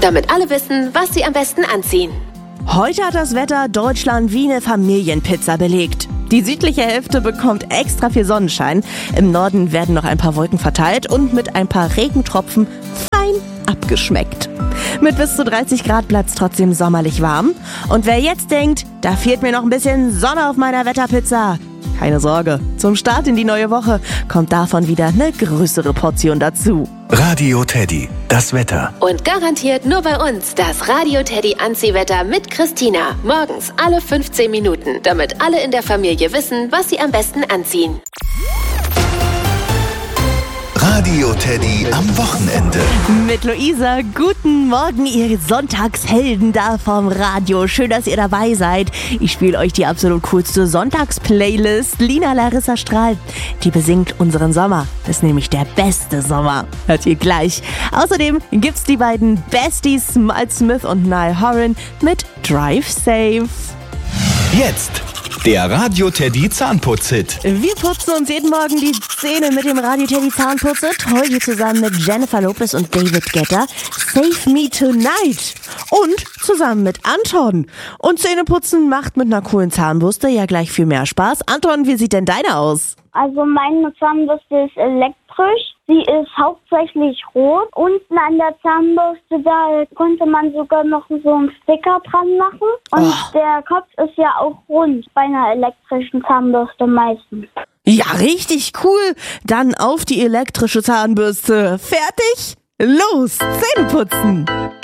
damit alle wissen, was sie am besten anziehen. Heute hat das Wetter Deutschland wie eine Familienpizza belegt. Die südliche Hälfte bekommt extra viel Sonnenschein. Im Norden werden noch ein paar Wolken verteilt und mit ein paar Regentropfen fein abgeschmeckt. Mit bis zu 30 Grad bleibt's trotzdem sommerlich warm. Und wer jetzt denkt, da fehlt mir noch ein bisschen Sonne auf meiner Wetterpizza, keine Sorge, zum Start in die neue Woche kommt davon wieder eine größere Portion dazu. Radio Teddy, das Wetter. Und garantiert nur bei uns das Radio Teddy Anziehwetter mit Christina. Morgens alle 15 Minuten, damit alle in der Familie wissen, was sie am besten anziehen. Radio Teddy am Wochenende. Mit Luisa, guten Morgen, ihr Sonntagshelden da vom Radio. Schön, dass ihr dabei seid. Ich spiele euch die absolut coolste Sonntagsplaylist. Lina Larissa Strahl, die besingt unseren Sommer. Das ist nämlich der beste Sommer. Hört ihr gleich. Außerdem gibt's die beiden Besties Mal Smith und Niall Horan mit Drive Safe. Jetzt der Radio Teddy Zahnputz-Hit. Wir putzen uns jeden Morgen die Zähne mit dem Radio Teddy Zahnputz-Hit. Heute zusammen mit Jennifer Lopez und David Guetta. Save Me Tonight. Und zusammen mit Anton. Und Zähneputzen macht mit einer coolen Zahnbürste ja gleich viel mehr Spaß. Anton, wie sieht denn deine aus? Also meine Zahnbürste ist elektrisch. Sie ist hauptsächlich rot. Unten an der Zahnbürste, da konnte man sogar noch so einen Sticker dran machen. Und der Kopf ist ja auch rund bei einer elektrischen Zahnbürste meistens. Ja, richtig cool. Dann auf die elektrische Zahnbürste. Fertig? Los, Zähne putzen!